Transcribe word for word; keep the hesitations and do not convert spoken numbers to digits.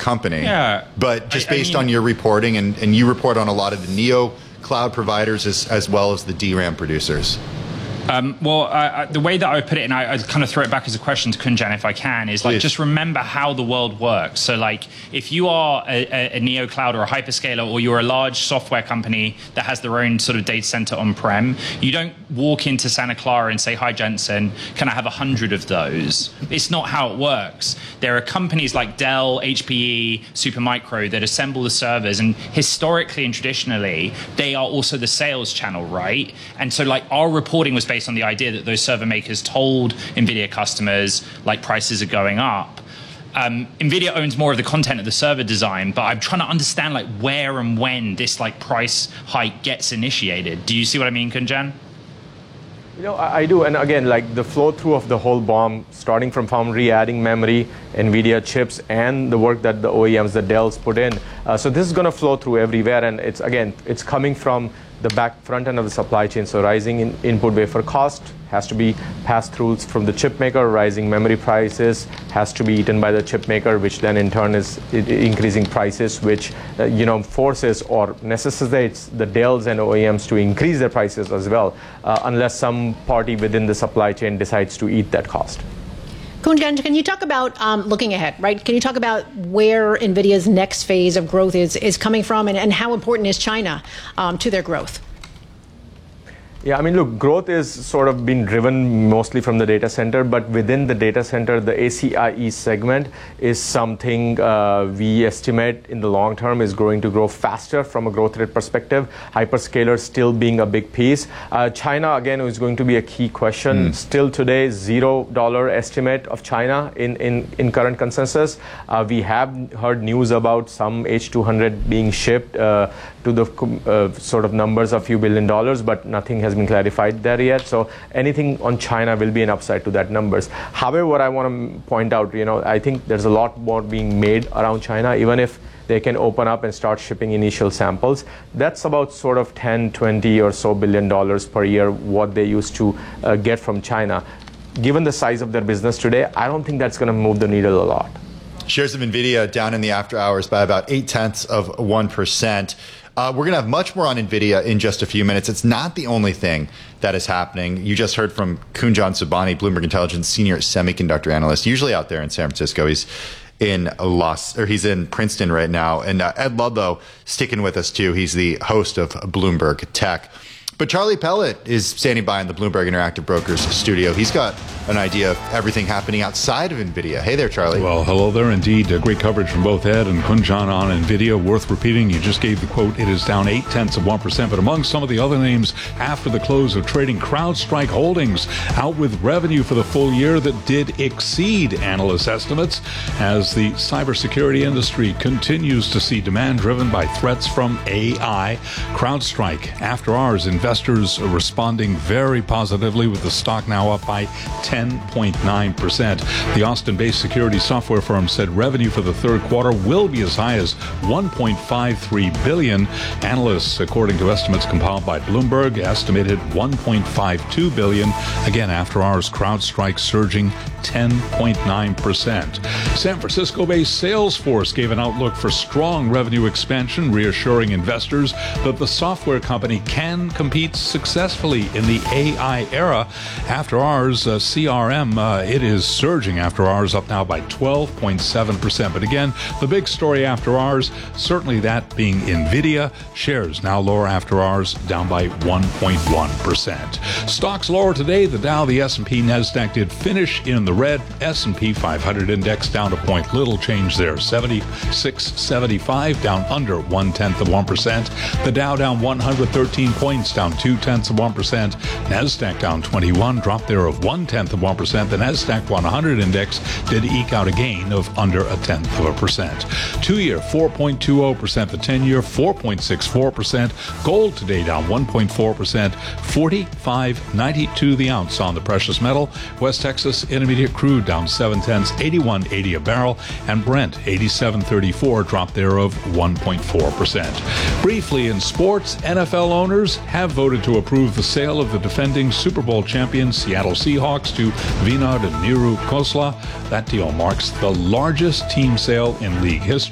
company. Yeah. But just I, I based mean, on your reporting, and, and you report on a lot of the Neo cloud providers as, as well as the D RAM producers. Um, well, uh, the way that I would put it, and I, I kind of throw it back as a question to Kunjan if I can, is like, Please. just remember how the world works. So like, if you are a, a, a neo cloud or a hyperscaler, or you're a large software company that has their own sort of data center on-prem, you don't walk into Santa Clara and say, hi, Jensen, can I have a hundred of those? It's not how it works. There are companies like Dell, H P E, Supermicro that assemble the servers, and historically and traditionally, they are also the sales channel, right? And so like, our reporting was based on the idea that those server makers told NVIDIA customers like prices are going up. Um, NVIDIA owns more of the content of the server design, but I'm trying to understand like where and when this like price hike gets initiated. Do you see what I mean, Kunjan? You know, I, I do, and again, like the flow through of the whole BOM, starting from foundry, adding memory, NVIDIA chips, and the work that the O E Ms, the Dells put in. Uh, so this is going to flow through everywhere, and it's again, it's coming from the back front end of the supply chain. So rising in input wafer cost has to be passed through from the chip maker. Rising memory prices has to be eaten by the chip maker, which then in turn is increasing prices, which uh, you know forces or necessitates the Dells and O E Ms to increase their prices as well, uh, unless some party within the supply chain decides to eat that cost. Kunjan, can you talk about um, looking ahead, right? Can you talk about where NVIDIA's next phase of growth is, is coming from, and, and how important is China um, to their growth? Yeah, I mean, look, growth is sort of been driven mostly from the data center, but within the data center, the A C I E segment is something uh, we estimate in the long term is going to grow faster from a growth rate perspective. Hyperscalers still being a big piece. Uh, China, again, is going to be a key question. Mm. Still today, zero dollar estimate of China in, in, in current consensus. Uh, we have heard news about some H two hundred being shipped uh, to the uh, sort of numbers of a few billion dollars, but nothing has been clarified there yet. So anything on China will be an upside to that numbers. However, what I want to point out, you know, I think there's a lot more being made around China, even if they can open up and start shipping initial samples. That's about sort of ten, twenty or so billion dollars per year, what they used to uh, get from China. Given the size of their business today, I don't think that's going to move the needle a lot. Shares of NVIDIA down in the after hours by about eight tenths of one percent. Uh, we're going to have much more on NVIDIA in just a few minutes. It's not the only thing that is happening. You just heard from Kunjan Sobhani, Bloomberg Intelligence senior semiconductor analyst, usually out there in San Francisco. He's in Los, or he's in Princeton right now. And uh, Ed Ludlow sticking with us too. He's the host of Bloomberg Tech. But Charlie Pellet is standing by in the Bloomberg Interactive Brokers studio. He's got an idea of everything happening outside of NVIDIA. Hey there, Charlie. Well, hello there indeed. Uh, great coverage from both Ed and Kunjan on NVIDIA. Worth repeating, you just gave the quote. It is down eight tenths of one percent. But among some of the other names after the close of trading, CrowdStrike Holdings out with revenue for the full year that did exceed analyst estimates as the cybersecurity industry continues to see demand driven by threats from A I. CrowdStrike, after hours, investors are responding very positively with the stock now up by ten point nine percent. The Austin-based security software firm said revenue for the third quarter will be as high as one point five three billion dollars. Analysts, according to estimates compiled by Bloomberg, estimated one point five two billion dollars. Again, after hours, CrowdStrike surging ten point nine percent. San Francisco-based Salesforce gave an outlook for strong revenue expansion, reassuring investors that the software company can compete successfully in the A I era. After hours, uh, C R M, uh, it is surging after hours, up now by twelve point seven percent. But again, the big story after hours, certainly that being NVIDIA. Shares now lower after hours, down by one point one percent. Stocks lower today. The Dow, the S and P, NASDAQ did finish in the red. S and P five hundred index down a point. Little change there. seventy-six seventy-five, down under one-tenth of one percent. The Dow down one hundred thirteen points, down two-tenths of one percent. NASDAQ down twenty-one, drop there of one-tenth of one percent. The NASDAQ one hundred index did eke out a gain of under a tenth of a percent. Two-year, four point two zero percent. The ten-year, four point six four percent. Gold today down one point four percent. forty-five ninety-two the ounce on the precious metal. West Texas Intermediate crude down seven tenths, eighty-one eighty a barrel. And Brent, eighty-seven thirty-four, drop there of one point four percent. Briefly in sports, N F L owners have voted to approve the sale of the defending Super Bowl champion Seattle Seahawks to Vinod and Niru Khosla. That deal marks the largest team sale in league history.